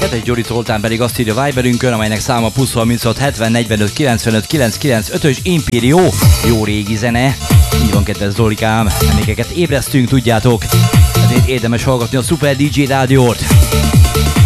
Egy Gyuri Zoltán pedig azt írja Viberünkön, amelynek száma plusz 36 70 45 95 995-ös Imperio. Jó régi zene. Így van, kedves Zolikám. Emlékeket ébresztünk, tudjátok. Ezért érdemes hallgatni a Super DJ Rádiót.